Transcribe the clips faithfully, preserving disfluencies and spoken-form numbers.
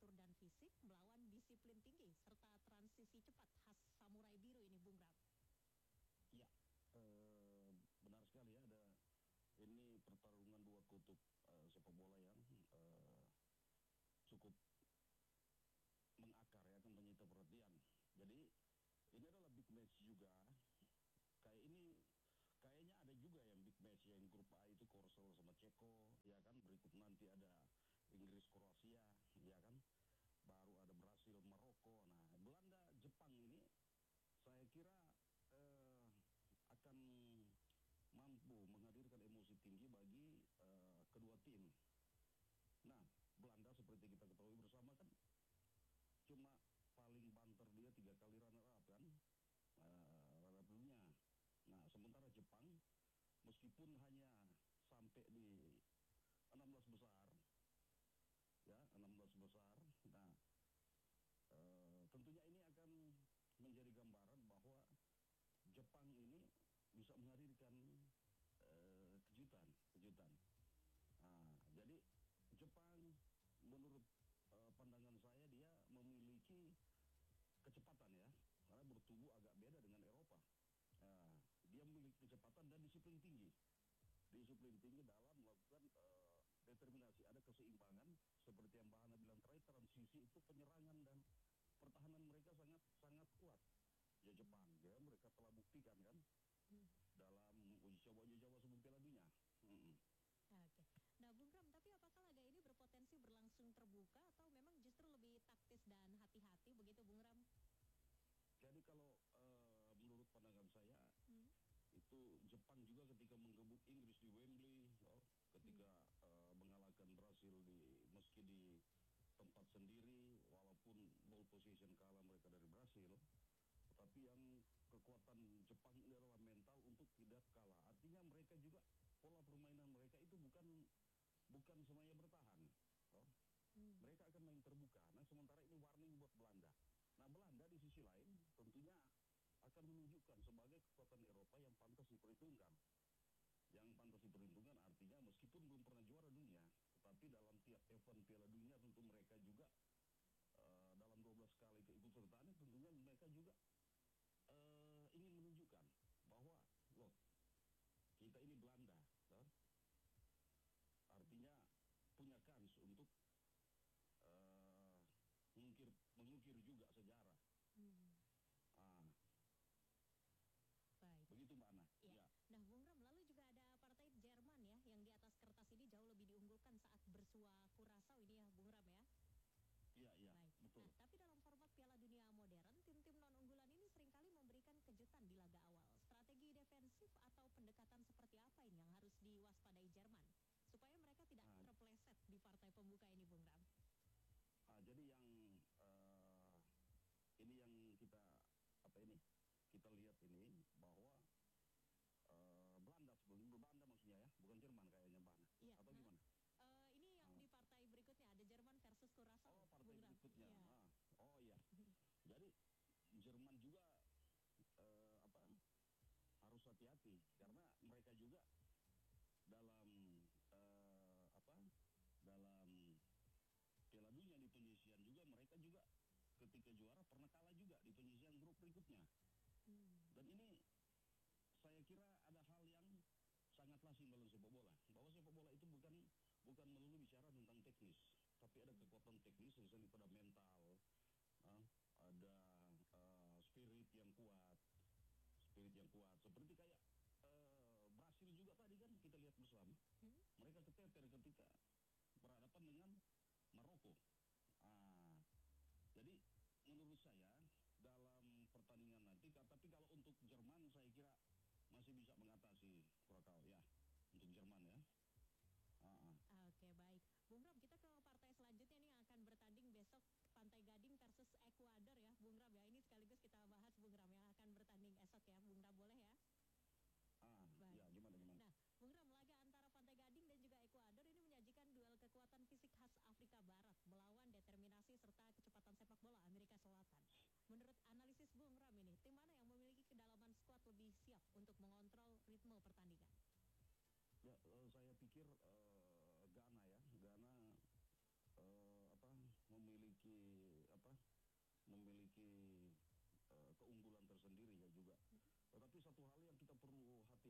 struktur dan fisik melawan disiplin tinggi serta transisi cepat khas samurai biru ini, Bung Ram. Ya, eh, benar sekali ya, ada ini pertarungan dua kutub uh, sepak bola yang uh, cukup mengakar ya, kan menyita perhatian. Jadi ini adalah big match juga. Kayak ini kayaknya ada juga yang big match yang grup A itu Korsel sama Ceko, ya kan. Berikut nanti ada Inggris Kroasia, ya kan. Baru ada Brasil Maroko. Nah, Belanda Jepang ini saya kira uh, akan mampu menghadirkan emosi tinggi bagi uh, kedua tim. Nah, Belanda seperti kita ketahui bersama kan cuma paling banter dia tiga kali runner up kan, uh, runner up dunia. Nah, sementara Jepang meskipun hanya sampai di enam belas besar, ya enam belas besar. Nah, uh, tentunya ini akan menjadi gambaran bahwa Jepang ini bisa menghadirkan uh, kejutan, kejutan. Nah, jadi Jepang menurut uh, pandangan saya dia memiliki kecepatan ya, karena bertubuh agak beda dengan Eropa. Nah, dia memiliki kecepatan dan disiplin tinggi, disiplin tinggi dalam melakukan uh, determinasi. Ada keseimbangan seperti yang Mbak Hana bilang terakhir, transisi itu penyerangan dan pertahanan mereka sangat sangat kuat. Ya Jepang, ya mereka telah buktikan kan hmm. dalam uji coba uji coba sebelum Piala Dunia. Hmm. Oke, nah Bung Ram, tapi apakah laga ini berpotensi berlangsung terbuka atau memang justru lebih taktis dan hati-hati begitu, Bung Ram? Jadi kalau uh, menurut pandangan saya, hmm. itu Jepang juga ketika menggebuk Inggris di Wembley, oh, ketika hmm. uh, mengalahkan Brasil di meski di tempat sendiri, walaupun ball position kalah mereka dari Brasil, tapi yang kekuatan Jepang ini adalah mental untuk tidak kalah. Artinya mereka juga pola permainan mereka itu bukan bukan semuanya bertahan. Oh. Hmm. Mereka akan main terbuka. Nah, sementara ini warning buat Belanda. Nah, Belanda di sisi lain tentunya akan menunjukkan sebagai kekuatan Eropa yang pantas diperhitungkan. Yang pantas diperhitungkan artinya meskipun belum pernah juara dunia, tetapi dalam tiap event Piala Dunia tentu mereka juga uh, dalam dua belas kali keikutsertaan tentunya mereka juga uh, ingin menunjukkan bahwa loh, kita ini Belanda, kan? Artinya punya kans untuk uh, mengukir, mengukir juga sejarah. Hmm. Ah. Baik. Begitu Mbak Ana. Ya. Ya. Nah, Bung Ram, lalu juga ada partai Jerman ya, yang di atas kertas ini jauh lebih diunggulkan saat bersua Kurasau ini ya, Bung Ram ya. Iya, iya, betul. Nah, tapi dalam format Piala Dunia modern, tim-tim non-unggulan ini seringkali memberikan kejutan di laga awal. Strategi defensif atau pendekatan seperti apa ini yang harus diwaspadai Jerman supaya mereka tidak nah, terpleset di partai pembuka ini, Bung Ram? Ah, jadi yang uh, ini yang kita apa ini kita lihat ini bahwa uh, Belanda sebelum Belanda maksudnya ya, bukan Jerman kayaknya Mbak Ana. Iya, atau nah, gimana? Uh, ini yang uh, di partai berikutnya ada Jerman versus Kurasau. Oh, partai berikutnya. Iya. Ah, oh iya. Jadi Jerman juga uh, apa harus hati-hati karena mereka juga dalam uh, apa dalam Piala Dunia di penyisian juga mereka juga ketika juara pernah kalah juga di penyisian grup berikutnya. Hmm. Dan ini saya kira ada hal yang sangat lazim dalam sepak bola, bahwa sepak bola itu bukan bukan melulu bicara tentang teknis, tapi ada kekuatan teknis misalnya pada mental, uh, ada uh, spirit yang kuat, spirit yang kuat. Seperti kayak uh, Brasil juga tadi kan kita lihat bersama, hmm? mereka keteter ketika berhadapan dengan Maroko. Ah, jadi menurut saya dalam pertandingan nanti, tapi kalau untuk Jerman saya kira masih bisa mengatasi Kurakau ya, untuk Jerman ya. Ah, ah. Oke, baik. Bung Ram, kita ke partai selanjutnya nih yang akan bertanding besok, Pantai Gading versus Ekuador ya, Bung Ram ya. Ini sekaligus kita bahas Bung Ram yang akan bertanding esok ya, Bung Ram, boleh ya? Ah, baik. Ya gimana gimana. Nah, Bung Ram, laga antara Pantai Gading dan juga Ekuador ini menyajikan duel kekuatan fisik khas Afrika Barat melawan determinasi serta kecepatan sepak bola Amerika Selatan. Menurut analisis Bung Ram ini, tim mana yang memiliki kedalaman skuad lebih siap untuk mengontrol ritme pertandingan? Ya, uh, saya pikir uh, Ghana ya, Ghana uh, apa memiliki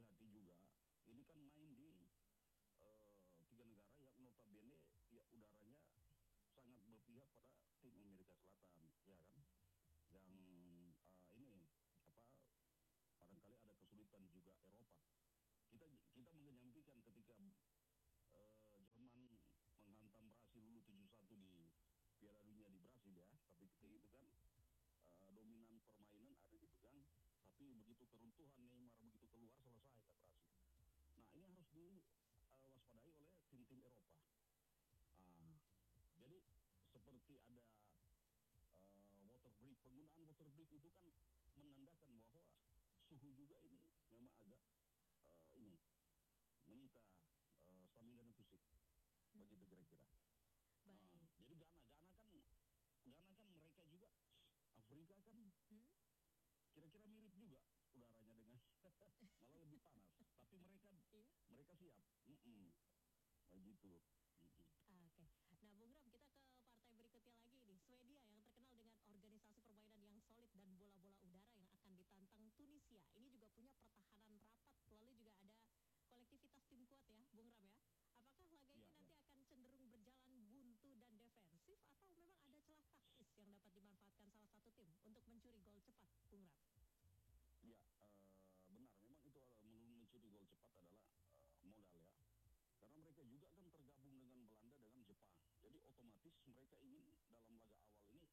hati-hati juga. Ini kan main di uh, tiga negara yang notabene ya udaranya sangat berpihak pada tim Amerika Selatan, ya kan? Yang uh, ini apa? Barangkali ada kesulitan juga Eropa. Kita kita mengenyampingkan ketika uh, Jerman menghantam Brasil dulu tujuh satu di Piala Dunia di Brasil ya. Tapi ketika itu kan uh, dominan permainan ada dipegang. Tapi begitu keruntuhan Neymar begitu keluar selesai kan Brasil. Nah ini harus diwaspadai uh, oleh tim-tim Eropa. Uh, jadi seperti ada uh, water break, penggunaan water break itu kan menandakan bahwa suhu juga ini memang agak uh, ini menyita uh, stamina dan fisik, hmm. begitu kira-kira. Baik. Uh, jadi Ghana, Ghana kan, Ghana kan mereka juga Afrika kan, hmm? kira-kira mirip juga udaranya dengan malah lebih panas. Tapi mereka iya? mereka siap, mm-mm. begitu. Mm-mm. Ah, Oke, okay. Nah Bung Ram, kita ke partai berikutnya lagi nih, Swedia yang terkenal dengan organisasi permainan yang solid dan bola-bola udara yang akan ditantang Tunisia. Ini juga punya pertahanan rapat, lalu juga ada kolektivitas tim kuat ya, Bung Ram ya. Apakah laga ini ya, nanti ya. akan cenderung berjalan buntu dan defensif atau memang ada celah taktis yang dapat dimanfaatkan salah satu tim untuk mencuri gol cepat, Bung Ram? Ya, uh, benar. Memang itu mencuri gol cepat adalah uh, modal ya. Karena mereka juga kan tergabung dengan Belanda dengan Jepang. Jadi otomatis mereka ingin dalam laga awal ini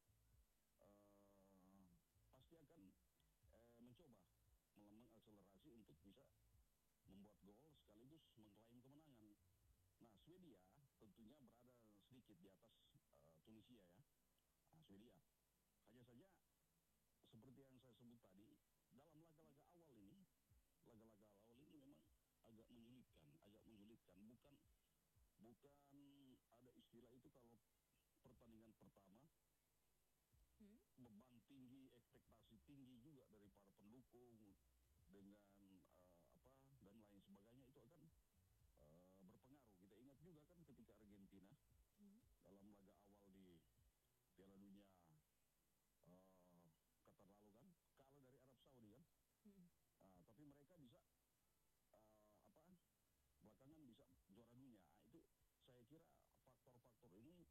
uh, pasti akan uh, mencoba mengakselerasi untuk bisa membuat gol sekaligus mengklaim kemenangan. Nah, Swedia tentunya berada sedikit di atas uh, Tunisia ya. Nah, Swedia. Hanya saja seperti yang saya sebut tadi, dalam laga-laga awal ini, laga-laga awal ini memang agak menyulitkan, agak menyulitkan. Bukan bukan ada istilah itu kalau pertandingan pertama hmm? beban tinggi, ekspektasi tinggi juga dari para pendukung dengan uh, apa dan lain sebagainya itu akan uh, berpengaruh. Kita ingat juga kan ketika Argentina hmm? dalam laga awal di Piala Dunia uh, Qatar lalu kan kalah dari Arab Saudi kan, hmm. uh, tapi mereka bisa uh, apa belakangan bisa juara dunia. Nah, itu saya kira faktor-faktor ini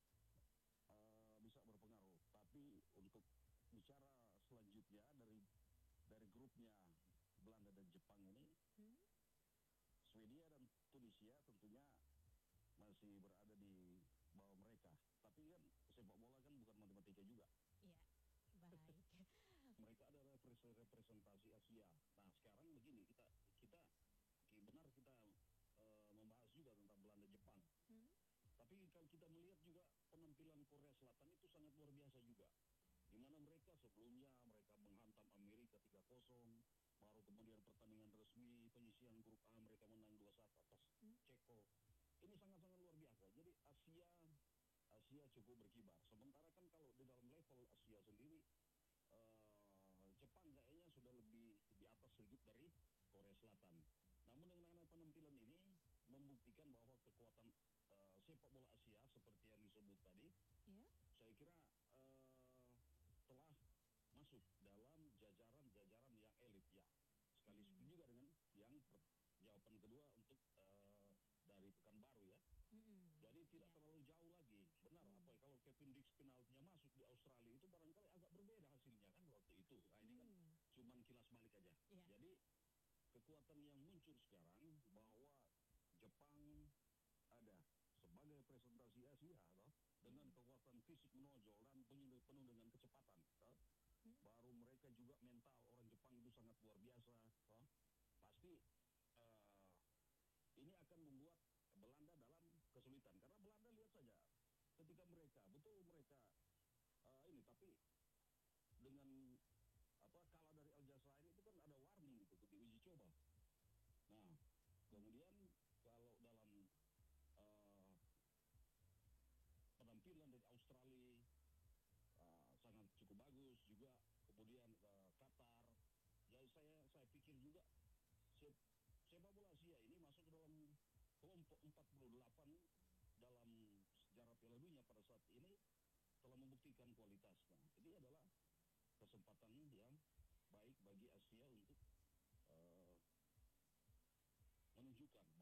uh, bisa berpengaruh. Tapi untuk bicara selanjutnya dari dari grupnya Belanda dan Jepang ini, hmm? Swedia dan Tunisia tentunya masih berada di bawah mereka. Tapi kan sepak bola kan bukan matematika juga. Iya, baik. Mereka adalah representasi Asia. Nah sekarang begini, kita kita benar kita uh, membahas juga tentang Belanda Jepang. Hmm? Tapi kalau kita melihat juga penampilan Korea Selatan itu sangat luar biasa juga. Di mana mereka sebelumnya mereka menghantam Amerika tiga kosong, baru kemudian pertandingan resmi penyisihan grup A mereka menang dua satu atas hmm? Ceko. Ini sangat-sangat luar biasa. Jadi Asia Asia cukup berkibar. Sementara kan kalau di dalam level Asia sendiri uh, Jepang kayaknya sudah lebih di atas sedikit dari Korea Selatan. Namun dengan penampilan ini membuktikan bahwa kekuatan uh, sepak bola Asia seperti yang disebut tadi, yeah. saya kira uh, telah masuk dalam jajaran-jajaran yang elit ya. Sekali mm. juga dengan yang per, jawaban kedua untuk uh, dari Pekanbaru ya. Mm-hmm. Jadi tidak yeah. terlalu jauh lagi. Benar mm. apa ya, kalau Kevin Dix penaltinya masuk di Australia itu barangkali agak berbeda hasilnya kan waktu itu. Nah ini mm. kan cuman kilas balik aja. Yeah. Jadi kekuatan yang muncul sekarang bahwa Jepang ada sebagai representasi Asia toh, dengan hmm. kekuatan fisik menonjol dan penuh, penuh dengan kecepatan toh. Hmm. Baru mereka juga mental orang Jepang itu sangat luar biasa toh. Pasti uh, ini akan membuat Belanda dalam kesulitan karena Belanda lihat saja ketika mereka betul mereka uh, ini tapi dengan apa kalah dari Aljazair itu kan ada warning itu untuk diuji coba. Nah, kemudian kalau dalam uh, penampilan dari Australia uh, sangat cukup bagus juga, kemudian uh, Qatar. Jadi saya saya pikir juga se sepak bola Asia ini masuk ke dalam kelompok empat puluh delapan dalam sejarah Piala Dunia pada saat ini telah membuktikan kualitasnya. Jadi adalah kesempatan yang baik bagi Asia untuk uh, bukan